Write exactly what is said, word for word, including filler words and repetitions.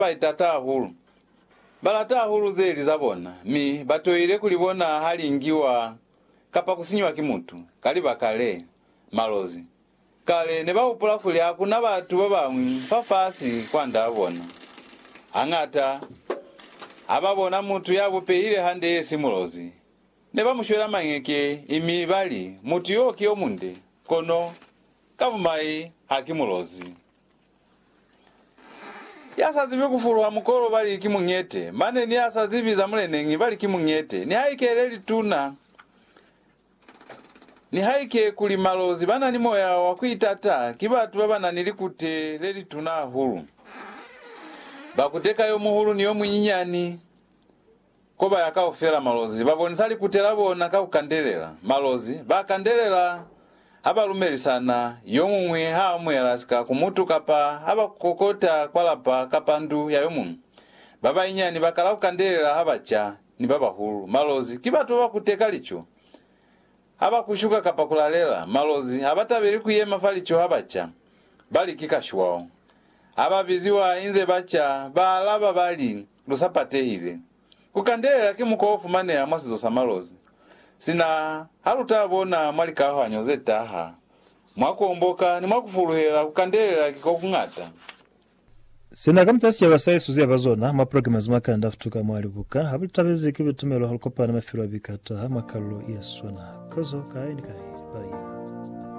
baitata hulu balata hulu zeli zabona mi batoile kulibona hali ingiwa kapa kusinywa kimuntu kali bakale malozi kale ne baupulafuli hakuna batu babamwi fafasi kwanda abona angata ababona muntu yabo peile hande yesi mulozi ne bamushwera mangeke imi bali mutu yoki omunde kono kavumai hakimulozi yasa zibi kufurwa mukoro bali kimunyete mane ni yasa zibi za mulenengi bali kimunyete ni haikeleli tuna ni haike kuli malozi bana ni moya wakuitata kibatu babana nilikute leli tuna huru bakuteka yo muhuru niyo munyinyani koba yakaofera malozi babonisali kuterabona kaukandelela malozi bakandelela abalumeli sana yomumwe hamwera sika kumutu kapa abakokota kwalapa kapandu ya yomu baba inyani bakala kukandelela abacha ni baba huru malozi kibatu bakuteka licho aba kushuka kapa kulalela malozi abatabiri kuyema falicho abacha bali kikashwao aba biziwa inze bacha balaba bali lusapate hile kukandelela kimukofu mane ya masizo samalozi sina halutabona mwalikaho anyozeta aha mwakuomboka ni mwakufuluhera kukandelela kikokungata sina kamtasi ya wasai suzi ya bazona ma programa zimaka ndafutuka mwalibuka habitabezi kibitumelo halikopa na mafiro bikata makalo yesona kozo kai ni kai bye.